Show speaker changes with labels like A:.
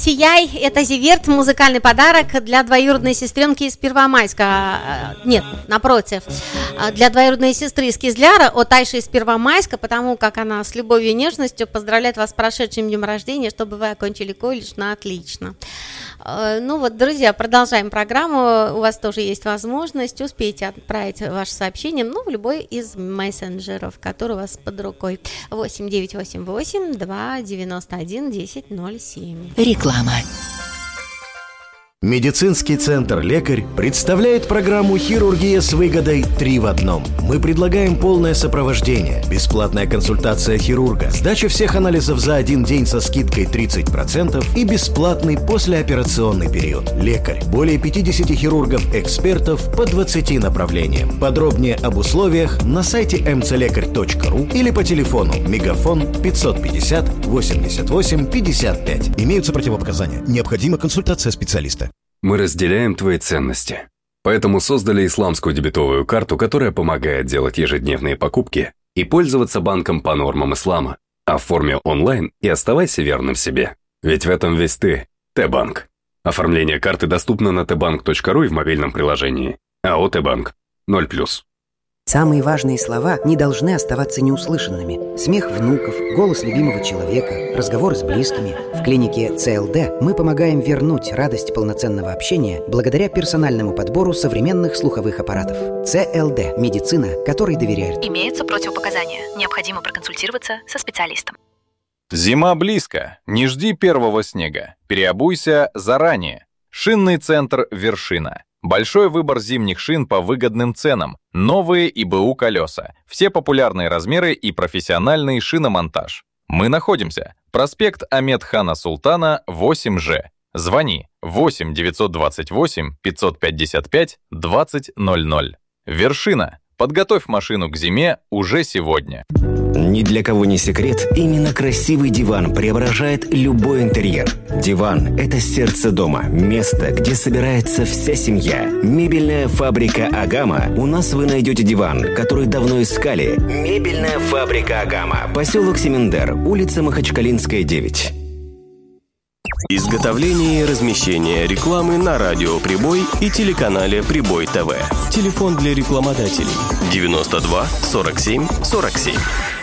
A: «Сияй» — это Зиверт, музыкальный подарок для двоюродной сестренки из Первомайска. Нет, напротив, для двоюродной сестры из Кизляра от Айши из Первомайска, потому как она с любовью и нежностью поздравляет вас с прошедшим днем рождения, чтобы вы окончили колледж на отлично. Ну вот, друзья, продолжаем программу. У вас тоже есть возможность, успейте отправить ваше сообщение, в любой из мессенджеров, который у вас под рукой. 8-988-291-1007.
B: Реклама.
C: Медицинский центр «Лекарь» представляет программу «Хирургия с выгодой 3 в 1». Мы предлагаем полное сопровождение, бесплатная консультация хирурга, сдача всех анализов за один день со скидкой 30% и бесплатный послеоперационный период. «Лекарь» – более 50 хирургов-экспертов по 20 направлениям. Подробнее об условиях на сайте mcлекарь.ру или по телефону мегафон 550 88 55. Имеются противопоказания. Необходима консультация специалиста.
D: Мы разделяем твои ценности. Поэтому создали исламскую дебетовую карту, которая помогает делать ежедневные покупки и пользоваться банком по нормам ислама. Оформи онлайн и оставайся верным себе. Ведь в этом весь ты, Т-банк. Оформление карты доступно на tbank.ru и в мобильном приложении. АО Т-банк 0+.
E: Самые важные слова не должны оставаться неуслышанными. Смех внуков, голос любимого человека, разговоры с близкими. В клинике ЦЛД мы помогаем вернуть радость полноценного общения благодаря персональному подбору современных слуховых аппаратов. ЦЛД – медицина, которой доверяют.
B: Имеются противопоказания. Необходимо проконсультироваться со специалистом.
F: Зима близко. Не жди первого снега. Переобуйся заранее. Шинный центр «Вершина». Большой выбор зимних шин по выгодным ценам, новые ИБУ колеса, все популярные размеры и профессиональный шиномонтаж. Мы находимся. Проспект Ахмед-Хана Султана, 8Ж. Звони 8 928 555 2000. Вершина. Подготовь машину к зиме уже сегодня.
G: Ни для кого не секрет, именно красивый диван преображает любой интерьер. Диван – это сердце дома, место, где собирается вся семья. Мебельная фабрика «Агама». У нас вы найдете диван, который давно искали. Мебельная фабрика «Агама». Поселок Семендер, улица Махачкалинская, 9.
H: Изготовление и размещение рекламы на радио «Прибой» и телеканале «Прибой ТВ». Телефон для рекламодателей 92 47 47.